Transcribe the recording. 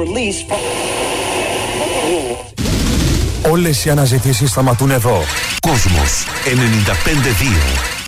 release. Όλες οι αναζητήσεις σταματούν εδώ. Κόσμος 95-2.